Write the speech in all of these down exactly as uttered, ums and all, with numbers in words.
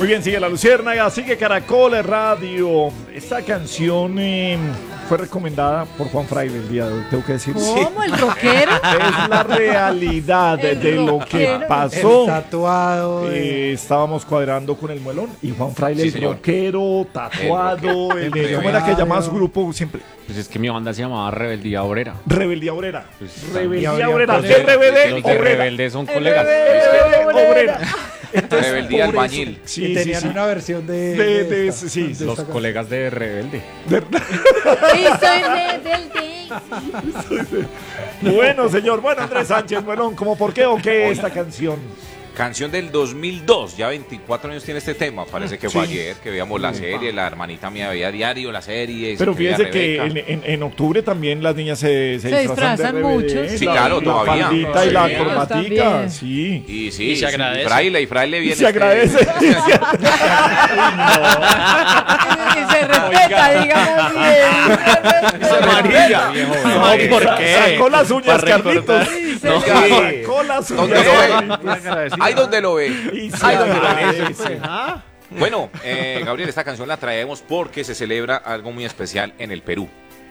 Muy bien, sigue La Luciérnaga, sigue Caracol Radio. Esta canción eh, fue recomendada por Juan Fraile el día de hoy, tengo que decir. ¿Cómo? ¿El rockero? Es la realidad de, de lo que rockero. pasó. El tatuado. Eh, estábamos cuadrando con el muelón y Juan Fraile, Sí, el señor. rockero, tatuado, el, El de- ¿cómo era que rebelde. llamaba su grupo siempre? Pues es que mi banda se llamaba Rebeldía Obrera. Rebeldía Obrera. Pues, Rebeldía habría- Obrera. los ¿Qué de- rebelde? Los de Obrera. Rebelde son colegas. Obrera. Entonces, Rebeldía por eso- albañil. Sí, y sí, tenían sí. una versión de... De- de- esta, sí, de Los esta colegas de Rebelde. Y soy rebelde. Bueno, señor. Bueno, Andrés Sánchez, bueno, ¿cómo por qué o qué esta canción? Canción del dos mil dos, ya veinticuatro años tiene este tema. Parece que fue Sí. ayer que veíamos la serie, la hermanita mía veía diario la serie. Pero se creía fíjese que Rebeca. en, en- en octubre también las niñas se, se, Se disfrazan, disfrazan de rebelde, mucho, Sí, la- claro, la todavía. faldita y la Sí. corbatica, También. sí. Y sí, Y se sí, agradece. Fraile, y Fraile Y viene. se agradece. Y se respeta, digamos bien. María, viejo. No, ¿Por qué? Sacó las uñas, Para recordar. Carlitos. No. Sacó las ¿Dónde uñas. lo ve? Carlitos. Ahí donde lo ve. Y se Ahí donde lo ve. agradece. Bueno, eh, Gabriel, esta canción la traemos porque se celebra algo muy especial en el Perú.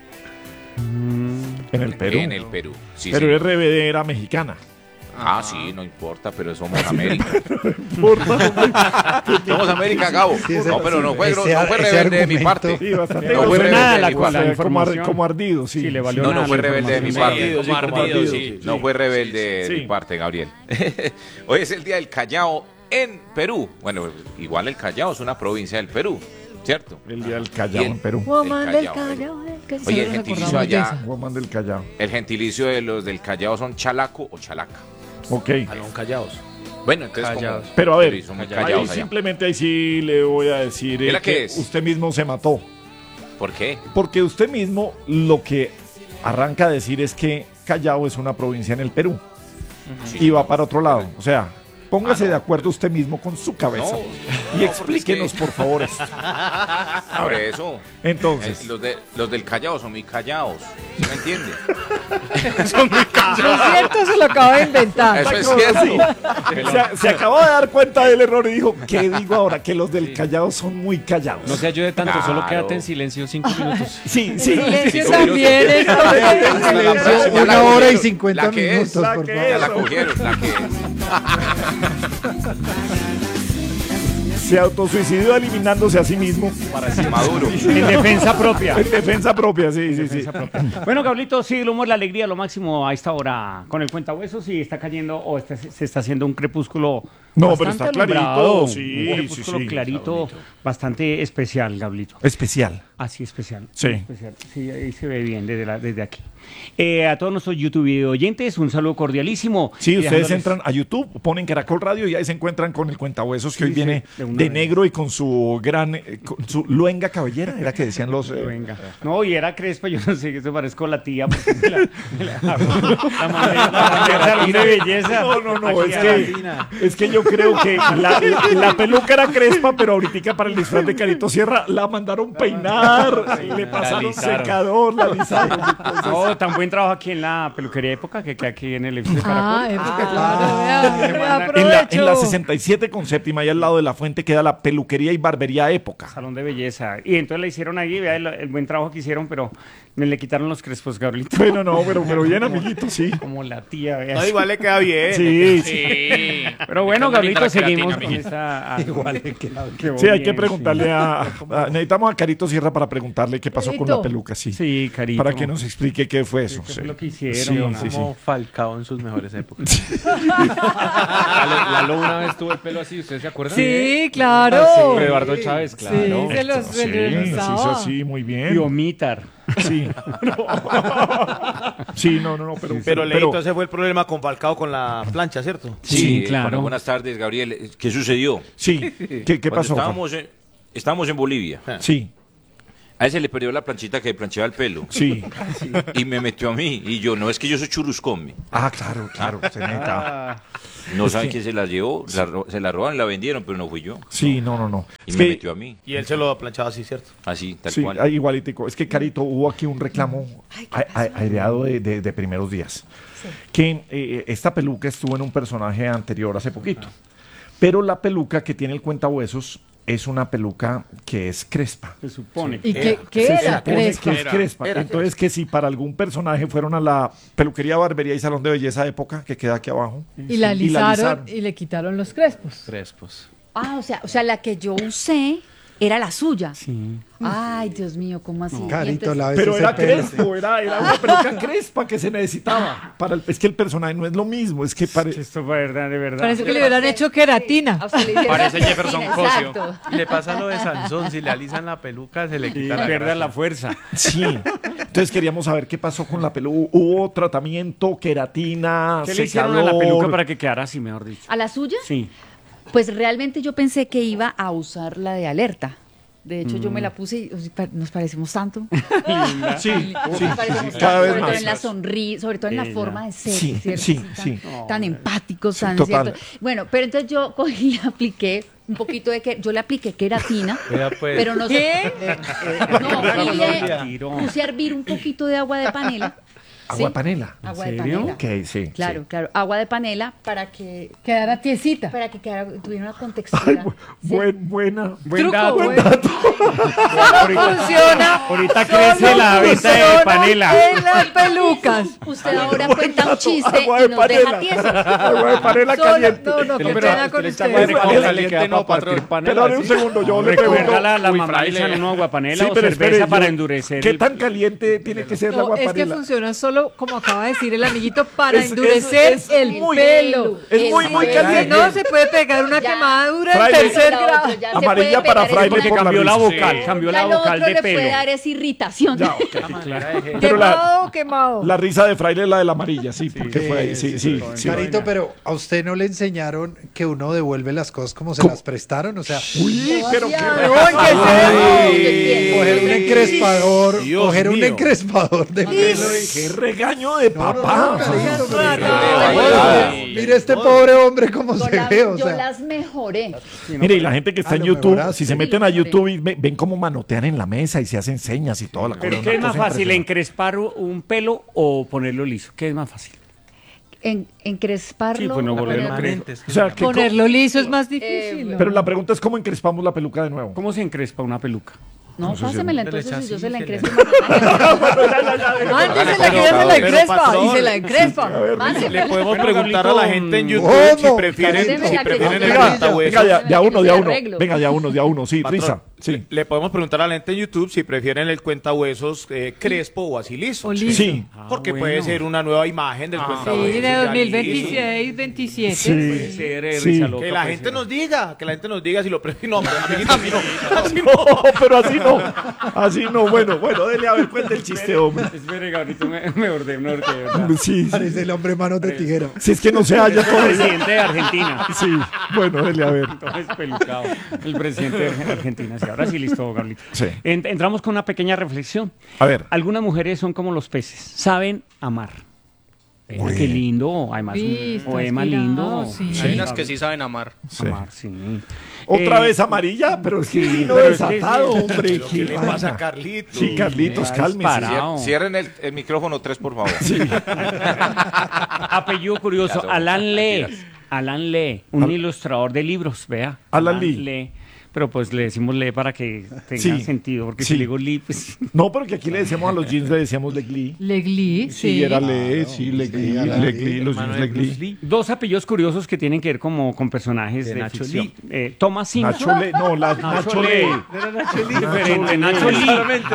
En el Perú. En el Perú. Sí, Pero sí. es R B D era mexicana. Ah, sí, no importa, pero somos América. Importa. Somos América, Gabo. Sí, ese- No, pero no fue, ese- no fue ese rebelde de mi argumento. parte. Sí, bastante. No No fue fue rebelde nada de la, mi la parte. como, ar- información. como ardido, sí. Sí, le valió No, no nada fue la rebelde de mi información. parte. Sí, como ardido, sí. No fue rebelde de Sí. mi parte, Gabriel. Hoy es el día del Callao en Perú. Bueno, igual el Callao es una provincia del Perú, ¿cierto? El día del Callao Y el- en Perú. Woman El del Callao. Callao, del Callao. Oye, el Nos gentilicio acordamos de allá, esa. Woman del Callao. el gentilicio de los del Callao son chalaco o chalaca. Ok. Alón Callaos. Bueno, entonces Callaos. como... Pero a ver, y son muy Callaos. ahí callados allá. simplemente ahí sí le voy a decir eh, ¿Era que qué es? usted mismo se mató. ¿Por qué? Porque usted mismo lo que arranca a decir es que Callao es una provincia en el Perú Sí. y va para otro lado. O sea, póngase Ah, no. de acuerdo usted mismo con su cabeza No, y no, explíquenos, porque por favor, esto. Por eso. Entonces, Eh, los, de, los del Callao son muy callados. ¿Sí me entiende? Lo cierto se lo acaba de inventar. Eso es cosa cierto. se, se acabó de dar cuenta del error y dijo, ¿qué digo ahora? Que los del Callao son muy callados. No se ayude tanto, solo Claro. quédate en silencio cinco minutos. Sí, sí. Silencio sí, también. sí. esto Hasta la es- próxima. Ya Una la hora y cogieron. cincuenta La que es, minutos, la por que favor. Ya la Eso. cogieron, la que es. Se autosuicidó eliminándose a sí mismo. Maduro. En defensa propia. En defensa propia, sí, sí, sí. Defensa propia. Bueno, Gablito, sí, el humor, la alegría, lo máximo a esta hora con el cuentahuesos y está cayendo o está- se está haciendo un crepúsculo. No, pero bastante está clarito, alumbrado, sí, un crepúsculo sí, sí. clarito, bastante especial, Gablito. Especial. Así especial. Sí. Especial. Sí, ahí se ve bien desde, la- desde aquí. Eh, a todos nuestros YouTube video oyentes, un saludo cordialísimo. Sí, Y ustedes dejándoles- entran a YouTube, ponen Caracol Radio y ahí se encuentran con el cuentahuesos que Sí, hoy sí, viene de una de vez. negro y con su gran, eh, con su luenga cabellera, era que decían los... eh, Venga. No, y era Crespa, yo no sé, que se parezco a la tía. porque me la, me la, la mandé, la mandé al salón de belleza. No, no, no, Aquí es a que, Latina. es que yo creo que la, la- la peluca era crespa, pero ahorita para el disfraz de Carito Sierra la mandaron peinar, le pasaron alisaron. secador, la alisaron. No, tan buen trabajo aquí en la peluquería época que queda aquí en el edificio de Ah, Caracol. época, claro. vea, vea, En la, aprovecho. en la sesenta y siete con séptima y al lado de la fuente queda la peluquería y barbería época. Salón de belleza. Y entonces la hicieron ahí, vea el, el buen trabajo que hicieron, pero me le quitaron los crespos, Gabrielito. Bueno, no, pero, pero bien, amiguito, sí. Como la tía, vea. No, igual le queda bien. Sí, sí. Sí. Pero bueno, Qué bonita Gabrielito, la seguimos queratina, con amiguito. esa... Igual le queda bien. Sí, hay que preguntarle a, a- Necesitamos a Carito Sierra para preguntarle qué pasó con Carito. la peluca, sí. Sí, Carito. Para que nos explique qué fue eso. ¿Qué sí. fue lo que hicieron? Sí, No, sí, sí. Como Falcao en sus mejores épocas. Lalo, Lalo una vez tuvo el pelo así, ¿ustedes se acuerdan? Sí, claro. Eduardo Chávez, claro. Sí, se los Sí, se se los hizo usaba. así, muy Y bien. Omitar. Sí. Sí, no, no, no, pero... Pero Leito, ese fue el problema con Falcao con la plancha, ¿cierto? Sí, eh, claro. bueno, buenas tardes, Gabriel. ¿Qué sucedió? Sí, ¿qué, qué Cuando pasó? Estábamos en, estábamos en Bolivia. Sí, A ese le perdió la planchita que planchaba el pelo. sí. Y me metió a mí. Y yo, no es que yo soy churuscón. me. Ah, claro, claro, se neta. No saben quién se la llevó. la ro- se la robaron, la vendieron, pero no fui yo. Sí, no, no, no. Y Es me que- metió a mí. Y él se lo planchaba así, ¿cierto? Así, tal Sí, cual. ah, igualitico. Es que, Carito, hubo aquí un reclamo a- a- aireado de, de- de primeros días. Que eh, esta peluca estuvo en un personaje anterior hace poquito. Pero la peluca que tiene el cuentahuesos es una peluca que es crespa. Se supone. ¿Y que- qué, qué Se era? supone Crespa. que es crespa. Entonces, que si para algún personaje fueron a la peluquería, barbería y salón de belleza época, que queda aquí abajo, Y la Y la alisaron alisaron. y le quitaron los crespos. Crespos. Ah, o sea, o sea, la que yo usé era la suya. Sí. Ay, Dios mío, ¿cómo así? Y Carito, entonces- la vez pero ese era pelo. crespo, era, era una peluca crespa que se necesitaba. Para el, es que el personaje no es lo mismo, es que pare- Esto fue verdad, de verdad. Parece que le hubieran hecho queratina. A usted le hicieron Parece la Jefferson queratina, Cosio. exacto. Y le pasa lo de Sansón, si le alisan la peluca se le Y quita la pierda gracia. la fuerza. sí. Entonces queríamos saber qué pasó con la peluca. ¿Hubo tratamiento, queratina, ¿Qué le hicieron a la secador? peluca para que quedara así, mejor dicho? ¿A la suya? Sí. Pues realmente yo pensé que iba a usar la de alerta. De hecho, yo me Mm. la puse y o sea, pa- nos parecemos tanto. Sí, sí, Nos sí, parecemos sí, tanto, cada vez sobre todo más. en la sonrisa, sobre todo en la Ella. forma de ser, Sí, ¿cierto? sí, tan, sí. tan empáticos, Sí, tan total. ¿cierto? Bueno, pero entonces yo cogí y apliqué un poquito de que yo le apliqué queratina, Vea, pues. pero no sé. ¿Qué? No, fui de- Tiro. puse a hervir un poquito de agua de panela. Agua de ¿sí? panela. Agua de serio? panela. Ok, sí. Claro, sí. claro. Agua de panela para que Quedara tiesita. para que quedara, tuviera una contextura. Ay, bu- Sí. buen, buena. Buen Truco, dato. buen dato. Funciona. Ahorita Solo crece la venta de funciona panela. En las pelucas. Usted ahora cuenta un chiste Agua y de nos deja panela. tiesos. Agua de panela Solo- caliente. no, no, qué Pero- pena con pero agua de ustedes. coca caliente le queda no, para partir patrón. panela, Pero dame un ¿sí? segundo, yo le Recuerda pregunto. la, la Uy, mamá fraile. le echan una agua panela Sí, o pero cerveza espere, para yo- endurecer. ¿Qué el- tan caliente tiene que ser el No, agua de es que panela? funciona solo, como acaba de decir el amiguito, para Es- es- endurecer es el muy- pelo. es muy, muy El caliente. Si no, se puede pegar una Ya. quemadura en Fraile. tercer La grado. otra ya se Amarilla puede para pegar en fraile una- Porque por la cambió la risa. vocal, Sí. cambió Ya la lo vocal otro de le puede pelo. dar es irritación. Ya, ok. Pero Quemado, la, quemado. la risa de fraile es la de la amarilla, sí, porque fue ahí. Sí, sí, sí. Carito, pero a usted no le enseñaron que uno devuelve las cosas como se ¿Cómo? las prestaron, o sea, Uy, pero qué No, ¿en qué Ay. coger un encrespador, Dios coger un mío. encrespador de pelo y qué regaño de No, no, papá. no, Carito, pero- Ay, Oye, mire este pobre hombre cómo Yo, se la- ve, o yo sea. las mejoré. Mire, y la gente que está Ah, en lo YouTube, mejoraste. si se Sí, meten a lo mejoré. YouTube y ve- ven cómo manotean en la mesa y se hacen señas y toda la cosa. ¿Pero una qué es más cosa fácil, impresionante. encrespar un pelo o ponerlo liso? ¿Qué es más fácil? En, encresparlo. Sí, pues no volverlo ponerlo- Permanentes. O sea, que co- Ponerlo liso es más difícil. ¿no? pero la pregunta es cómo encrespamos la peluca de nuevo. ¿Cómo se encrespa una peluca? No, pásemela entonces Le echa y yo así, se la se le- encrespo. Antes se la pero- queda, se la pero, encrespa patrón, y se la encrespa. Le podemos Bueno, preguntar a la Carlito, gente en mm, YouTube si ¿cómo? prefieren, Carlito, si la que prefieren no el tenga- cuentahuesos. Venga, de, de a uno, de a uno. Arreglo. Venga, de a uno, de a uno. Sí, Patrón, Trisa. Sí. Le podemos preguntar a la gente en YouTube si prefieren el cuentahuesos eh, crespo o así liso. O liso. Sí. Porque Ah, puede bueno. ser una nueva imagen del cuentahuesos. Sí, de ya dos mil liso. veintiséis, veintisiete. Sí. Ser, eh, Sí. risa loca, Que la puede gente ser. nos diga, que la gente nos diga si lo prefieren. No, hombre, amiguita, así no. Así no. No, pero así no. Así no. Bueno, bueno, dele a ver, cuente el chiste, hombre. Espere, Gabrielito, me, me ordé, me ordé, de verdad. Sí, sí. Parece el hombre manos de tiguera. Si es que no se halla todavía. Presidente de Argentina. Sí, bueno, dele a ver. Todo espelucado. El presidente de Argentina. Sí, ahora sí, listo, Gabrielito. Sí. En- entramos con una pequeña reflexión. A ver. Algunas mujeres son como los peces, saben amar. Mira, qué lindo, además Sí, un está poema inspirado, lindo. sí. Hay unas que sí saben amar. Sí. Amar, sí. Otra Eh, vez amarilla, pero es que vino pero es que desatado, sí. hombre. ¿Qué le pasa a Carlitos? Sí, Carlitos, Está cálmese. disparado. Cier- Cierren el, el micrófono tres, por favor. Apellido curioso, Ya son Alan Lee. mentiras. Alan Lee, un ilustrador de libros, vea. Alan Lee. Pero pues le decimos Lee para que tenga Sí. sentido, porque Sí. si le digo Lee, pues... No, porque aquí le decíamos a los jeans, le decíamos Legli. Legli, Sí, sí. era Le, sí, Legli, Sí, Alan Legli, Lee, los hermano jeans de Bruce Legli. Lee. Dos apellidos curiosos que tienen que ver como con personajes de, De Nacho ficción. Lee. Eh, Thomas Simpson. Nacho Le, no, la, Nacho Nacho Lee. Le. Diferente, Nacho Lee.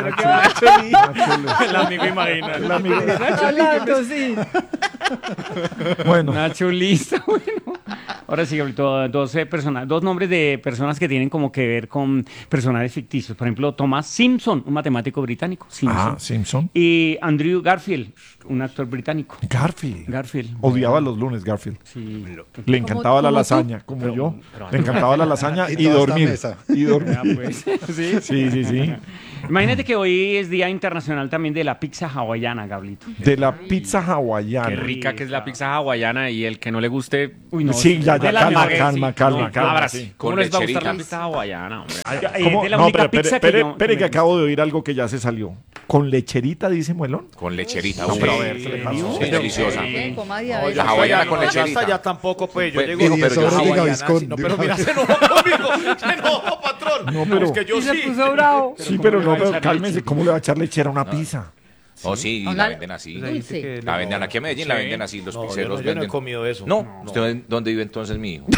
El amigo imagina. El amigo. Hablando, sí. Bueno, Nacho Lee, está bueno. Ahora sí, Gabrielito, dos, eh, persona- dos nombres de personas que tienen como que ver con personajes ficticios. Por ejemplo, Thomas Simpson, un matemático británico. Simpson. ah, Simpson. Y Andrew Garfield, un actor británico. Garfield. Garfield. Odiaba los lunes, Garfield. Sí. Le encantaba la como tú. lasaña, como yo. Le encantaba la lasaña Y y toda esta dormir. mesa. Y dormir. Ya, pues. Sí. Sí, sí, sí. Imagínate que hoy es Día Internacional también de la pizza hawaiana, Gablito. De la pizza hawaiana. Qué rica que es la pizza hawaiana y el que no le guste, Uy, no. Sí, ya, ya, de la calma, mejor. calma, calma, No, calma. abra, sí. ¿cómo Con les va a gustar lecherita. la pizza hawaiana, hombre? Es ¿Cómo? de la No, única pero pizza espere, que espere, yo- espere que me acabo de oír algo que ya se salió. ¿Con lecherita, dice Muelón? Con lecherita. No, sí. pero a ver, ¿qué le pasó? Sí, deliciosa. ¿Qué? Coma No, diabetes. yo La hawaiana no, con ya lecherita. hasta ya tampoco, pues, yo Pues, llego viejo, Y pero eso yo ahora sí. diga hawaiana, Visconti. sí, no, pero mira, se enojó conmigo, se enojó, patrón. No, pero- Es que yo Y se sí. puso bravo. Sí, pero no, ¿cómo le va a pero echar cálmese, leche? ¿cómo le va a echar lechera a una pizza? Oh, sí, la Hola. venden así. Dulce. La venden aquí en Medellín, la Sí. venden así. Los No, yo pizzeros no, yo no he venden. comido eso. No, No. ¿usted dónde vive entonces, mi hijo?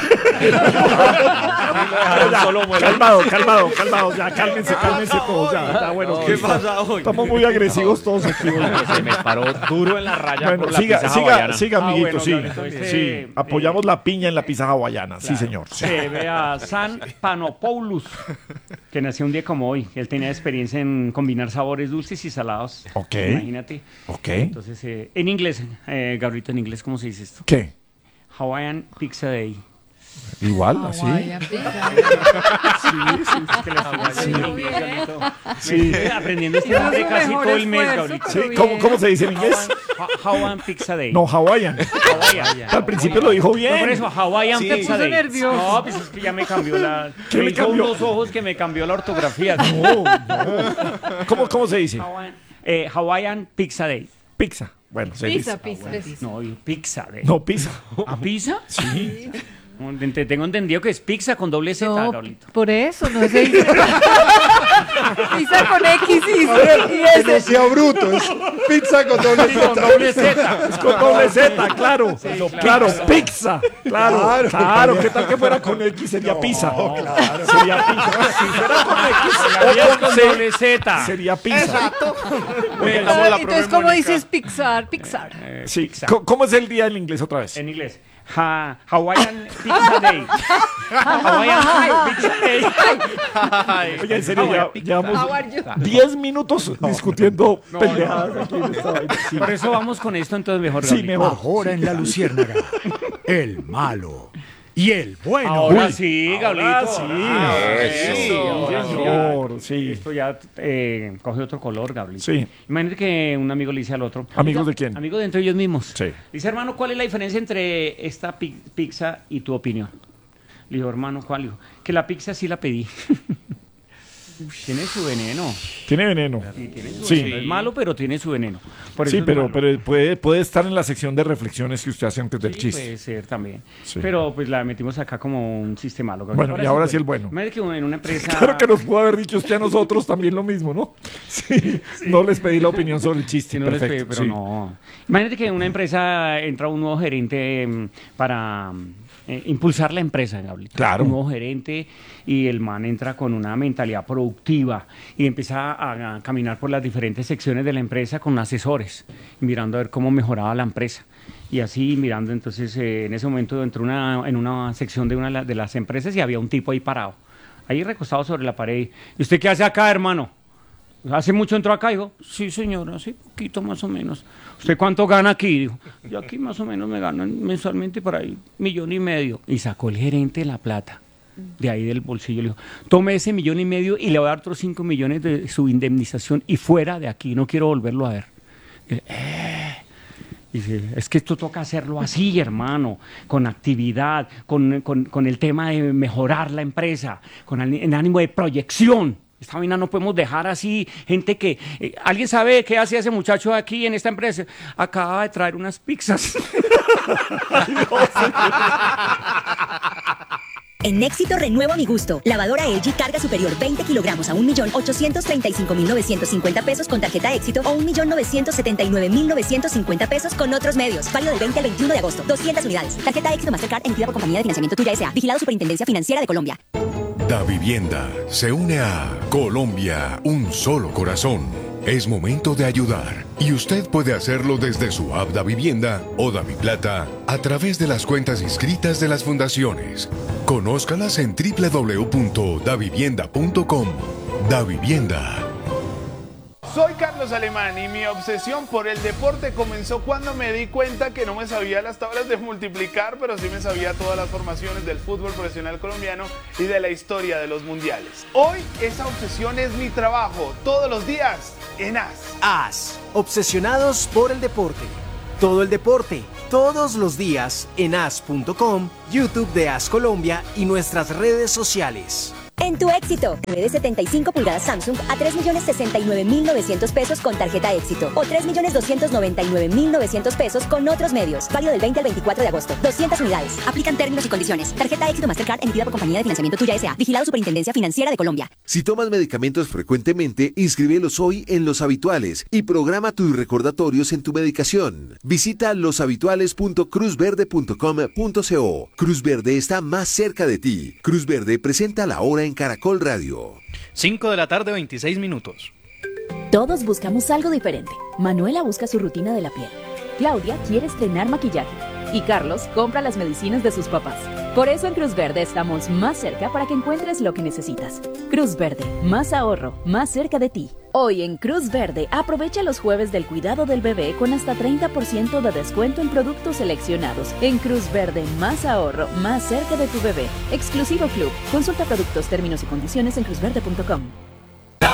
Calmado, calmado, calmado, ya, cálmense, cálmense todos, ya, ya, bueno. ¿Qué está- pasa hoy? Estamos muy agresivos todos aquí hoy. Se me paró duro en la raya Bueno, por la siga, pizza siga, hawaiana. siga, Ah, amiguito, bueno, sí, Gabriel, entonces, sí, eh, apoyamos la piña en la pizza hawaiana, sí, señor. sí. Se ve a San Panopoulos, que nació un día como hoy. Él tenía experiencia en combinar sabores dulces y salados. Ok. Imagínate. Ok. Entonces, eh, en inglés, eh, Gabrielito, en inglés, ¿cómo se dice esto? ¿Qué? Hawaiian Pizza Day. Igual, así. Hawaiian pizza. Es que le estoy diciendo en inglés, Gabrielito. Sí. Estoy aprendiendo este Hizo nombre su casi mejor todo el mes, esfuerzo, Gabrielito. Sí, pero ¿Cómo, bien. ¿Cómo se dice en inglés? Ha- Hawaiian Pizza Day. No, Hawaiian. Hawaiian. Al principio lo dijo No, bien. por eso, Hawaiian Sí. Pizza Se puso Day. nervioso. No, pues es que ya me cambió la... ¿Qué me le hizo cambió? unos ojos que me cambió la ortografía. No, no. ¿Cómo, ¿Cómo se dice? Hawaiian, eh, Hawaiian Pizza Day. Pizza. Bueno, se Pizza, dice. pizza. No, y Pizza Day. No, pizza. ¿A pizza? Sí. No, te- Tengo entendido que es pizza con doble Z, No, Gabrielito. por eso, no se dice. Pizza con X y, y Que no S. sea bruto, es pizza con doble Con Z. doble Z. Es con doble Z, claro. Claro, pizza. Claro, Claro. claro. ¿Qué tal que fuera con X? Sería pizza. Sería pizza. Si fuera con X Gabriel o con con C, doble Z. sería pizza. Ah, entonces, ¿cómo dices Pixar? Pixar. Eh, Sí. pizza. ¿Cómo- ¿Cómo es el día en inglés otra vez? En inglés. Ha- Hawaiian Pizza Day. Hawaiian Pizza Day. Oye, en serio, ya, How llevamos are you? diez minutos discutiendo pendejadas aquí en esta vaina. Sí, Por eso vamos con esto entonces mejor, sí, Gabriel. mejor. Ahora en la Luciérnaga, el malo y el bueno. Ahora Uy. sí, Gabrielito. Ahora sí. Ah, Eso. sí, ahora sí. Señor, sí. Esto ya eh, coge otro color, Gabriel. Sí. Imagínate que un amigo le dice al otro. ¿Amigos "Oiga, de quién?" Amigos de entre ellos mismos. Sí. Dice, hermano, ¿cuál es la diferencia entre esta pi- pizza y tu opinión? Le digo, hermano, ¿cuál? Le digo, que la pizza sí la pedí. Tiene su veneno. Tiene veneno. Sí, tiene su Sí. veneno. Es malo, pero tiene su veneno. Por eso Sí, es pero, malo. pero puede, puede estar en la sección de reflexiones que usted hace antes del Sí, chiste. puede ser también. Sí. Pero pues la metimos acá como un sistema. Bueno, y ahora sí el bueno. Imagínate que en una empresa... Claro que nos pudo haber dicho usted a nosotros también lo mismo, ¿no? Sí. No les pedí la opinión sobre el chiste. Sí, no les Perfecto. pedí, pero sí. no. Imagínate que en una empresa entra un nuevo gerente mm, para mm, eh, impulsar la empresa, Gabriel. Claro. Un nuevo gerente y el man entra con una mentalidad productiva y empieza a, a caminar por las diferentes secciones de la empresa con asesores, mirando a ver cómo mejoraba la empresa. Y así mirando, entonces eh, en ese momento entró una, en una sección de una de la- de las empresas y había un tipo ahí parado, ahí recostado sobre la pared. ¿Y usted qué hace acá, hermano? ¿Hace mucho entró acá? Dijo, sí, señora, hace poquito más o menos. ¿Usted cuánto gana aquí? Dijo, yo aquí más o menos me gano mensualmente por ahí millón y medio. Y sacó el gerente la plata de ahí del bolsillo. Le dijo, tome ese millón y medio y le voy a dar otros cinco millones de su indemnización y fuera de aquí, no quiero volverlo a ver. Y dice, "Eh". Dice, es que esto toca hacerlo así, hermano, con actividad, con, con- con el tema de mejorar la empresa, con el, el ánimo de proyección. Esta vaina no podemos dejar así, gente que... eh, ¿Alguien sabe qué hace ese muchacho aquí en esta empresa? Acaba de traer unas pizzas. En Éxito renuevo mi gusto. Lavadora L G carga superior veinte kilogramos a un millón ochocientos treinta y cinco mil novecientos cincuenta pesos con tarjeta Éxito o un millón novecientos setenta y nueve mil novecientos cincuenta pesos con otros medios. Válido del veinte al veintiuno de agosto. doscientas unidades. Tarjeta Éxito Mastercard emitida por Compañía de Financiamiento Tuya S A. Vigilado Superintendencia Financiera de Colombia. Da Vivienda se une a Colombia, un solo corazón. Es momento de ayudar y usted puede hacerlo desde su app Da Vivienda o Da Mi Plata a través de las cuentas inscritas de las fundaciones. Conózcalas en doble u doble u doble u punto da vivienda punto com. Da Vivienda. Soy Carlos Alemán y mi obsesión por el deporte comenzó cuando me di cuenta que no me sabía las tablas de multiplicar, pero sí me sabía todas las formaciones del fútbol profesional colombiano y de la historia de los mundiales. Hoy esa obsesión es mi trabajo, todos los días en A S. A S, obsesionados por el deporte. Todo el deporte, todos los días en A S punto com, YouTube de A S Colombia y nuestras redes sociales. en tu éxito. T V de setenta y cinco pulgadas Samsung a tres millones sesenta y nueve mil novecientos pesos con tarjeta éxito o tres millones doscientos noventa y nueve mil novecientos pesos con otros medios. Válido del veinte al veinticuatro de agosto. doscientas unidades. Aplican términos y condiciones. Tarjeta éxito Mastercard emitida por Compañía de Financiamiento Tuya S A. Vigilado Superintendencia Financiera de Colombia. Si tomas medicamentos frecuentemente, inscríbelos hoy en Los Habituales y programa tus recordatorios en tu medicación. Visita los habituales punto cruz verde punto com punto co. Cruz Verde está más cerca de ti. Cruz Verde presenta la hora en Caracol Radio. cinco de la tarde, veintiséis minutos. Todos buscamos algo diferente. Manuela busca su rutina de la piel. Claudia quiere estrenar maquillaje. Y Carlos compra las medicinas de sus papás. Por eso en Cruz Verde estamos más cerca para que encuentres lo que necesitas. Cruz Verde, más ahorro, más cerca de ti. Hoy en Cruz Verde, aprovecha los jueves del cuidado del bebé con hasta treinta por ciento de descuento en productos seleccionados. En Cruz Verde, más ahorro, más cerca de tu bebé. Exclusivo Club. Consulta productos, términos y condiciones en cruz verde punto com.